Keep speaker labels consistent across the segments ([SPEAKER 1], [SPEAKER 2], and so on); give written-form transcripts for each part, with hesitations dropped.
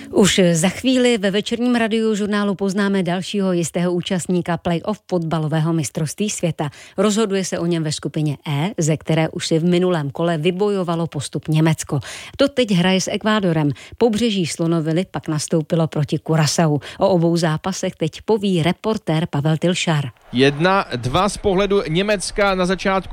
[SPEAKER 1] Už za chvíli ve večerním radiožurnálu poznáme dalšího jistého účastníka play-off fotbalového mistrovství světa. Rozhoduje se o něm ve skupině E, ze které už si v minulém kole vybojovalo postup Německo. To teď hraje s Ekvádorem. Pobřeží Slonoviny pak nastoupilo proti Curaçau. O obou zápasech teď poví reportér Pavel Tilšar.
[SPEAKER 2] 1-2 z pohledu Německa na začátku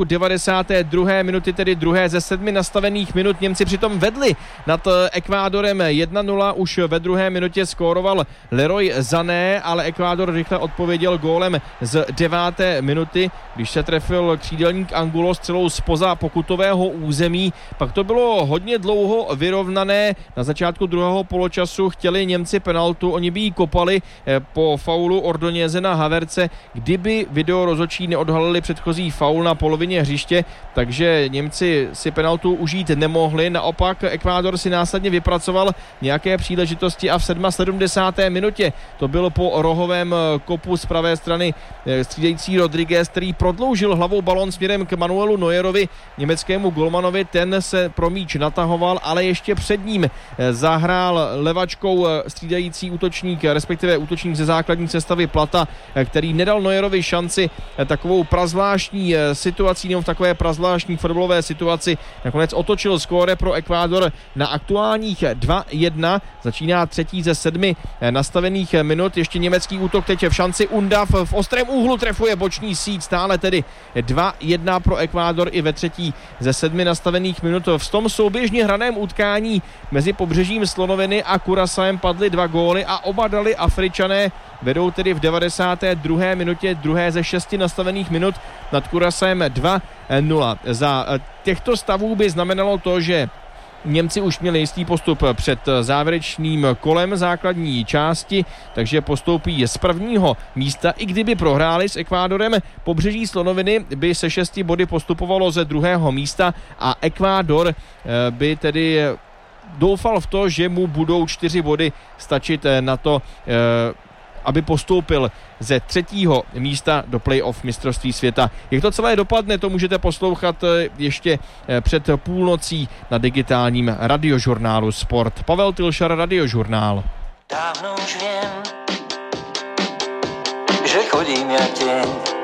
[SPEAKER 2] 92. minuty, tedy druhé ze 7 nastavených minut. Němci přitom vedli nad Ekvádorem 1-0, už ve druhé minutě skóroval Leroy Sané, ale Ekvádor rychle odpověděl gólem z 9. minuty, když se trefil křídelník Angulo střelou zpoza pokutového území. Pak to bylo hodně dlouho vyrovnané. Na začátku druhého poločasu chtěli Němci penaltu, oni by ji kopali po faulu Ordóñeze na Havertze, kdyby video rozhodčí neodhalili předchozí faul na polovině hřiště, takže Němci si penaltu užít nemohli. Naopak Ekvádor si následně vypracoval nějaké příležitosti a v 77. minutě to byl po rohovém kopu z pravé strany střídající Rodriguez, který prodloužil hlavou balon směrem k Manuelu Neuerovi, německému golmanovi. Ten se pro míč natahoval, ale ještě před ním zahrál levačkou střídající útočník, respektive útočník ze základní sestavy Plata, který nedal Neuerovi šanci takovou prazvláštní situací, nebo v takové prazvláštní fotbalové situaci nakonec otočil skóre pro Ekvádor na aktuálních 2-1. Začíná třetí ze 7 nastavených minut. Ještě německý útok teď v šanci. Undav v ostrém úhlu trefuje boční síť, stále tedy 2-1 pro Ekvádor i ve třetí ze 7 nastavených minut. V tom souběžně hraném utkání mezi pobřežím Slonoviny a Curaçaem padly 2 góly a oba dali Afričané. Vedou tedy v 92. minutě, druhé ze 6 nastavených minut nad Curaçaem 2-0. Za těchto stavů by znamenalo to, že Němci už měli jistý postup před závěrečným kolem základní části, takže postoupí z prvního místa. I kdyby prohráli s Ekvádorem, pobřeží Slonoviny by se 6 body postupovalo ze druhého místa a Ekvádor by tedy doufal v to, že mu budou 4 body stačit na to, aby postoupil ze 3. místa do play-off mistrovství světa. Jak to celé dopadne, to můžete poslouchat ještě před půlnocí na digitálním radiožurnálu Sport. Pavel Tilšar, Radiožurnál.
[SPEAKER 3] Dávno už vím, že chodím jak těň